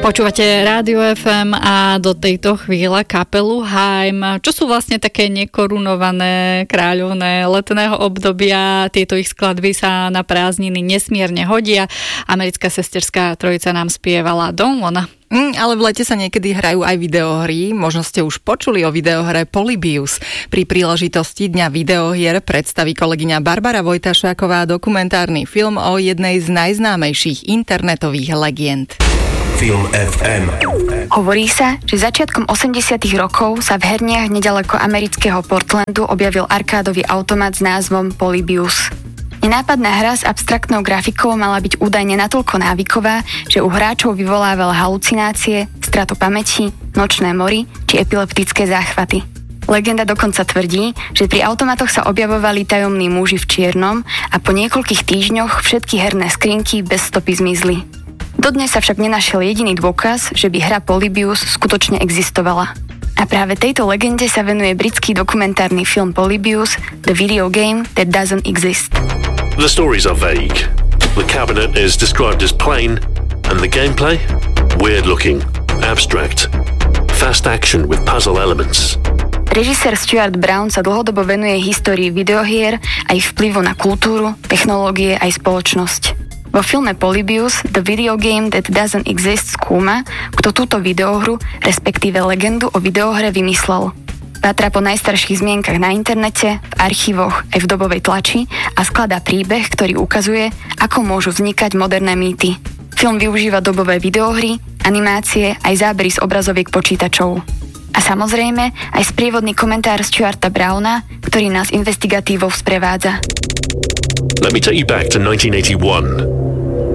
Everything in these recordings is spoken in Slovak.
Počúvate Rádio FM a do tejto chvíle kapelu Haim, čo sú vlastne také nekorunované kráľovné letného obdobia. Tieto ich skladby sa na prázdniny nesmierne hodia. Americká sesterská trojica nám spievala Don't Wanna. Ale v lete sa niekedy hrajú aj videohry. Možno ste už počuli o videohre Polybius. Pri príležitosti Dňa videohier predstaví kolegyňa Barbara Vojtašáková dokumentárny film o jednej z najznámejších internetových legend. Film FM. Hovorí sa, že začiatkom 80. rokov sa v herniach nedaleko amerického Portlandu objavil arkádový automat s názvom Polybius. Nenápadná hra s abstraktnou grafikou mala byť údajne natoľko návyková, že u hráčov vyvolávala halucinácie, stratu pamäti, nočné mory či epileptické záchvaty. Legenda dokonca tvrdí, že pri automatoch sa objavovali tajomní muži v čiernom a po niekoľkých týždňoch všetky herné skrinky bez stopy zmizli. Dodnes sa však nenašiel jediný dôkaz, že by hra Polybius skutočne existovala. A práve tejto legende sa venuje britský dokumentárny film Polybius, The Video Game That Doesn't Exist. The stories are vague. The cabinet is described as plain, and the gameplay? Weird looking, abstract, fast action with puzzle elements. Režisér Stuart Brown sa dlhodobo venuje histórii videohier a ich vplyvu na kultúru, technológie aj spoločnosť. Vo filme Polybius, The Video Game That Doesn't Exist skúma, kto túto videohru, respektíve legendu o videohre vymyslel. Pátra po najstarších zmienkach na internete, v archívoch aj v dobovej tlači a skladá príbeh, ktorý ukazuje, ako môžu vznikať moderné mýty. Film využíva dobové videohry, animácie aj zábery z obrazoviek počítačov. A samozrejme aj sprievodný komentár Stuarta Browna, ktorý nás investigatívou sprevádza. Let me take you back to 1981.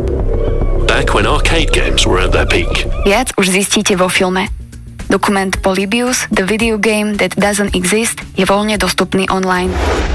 Back when arcade games were at their peak. Viac už zistíte vo filme. Dokument Polybius, The Video Game That Doesn't Exist je voľne dostupný online.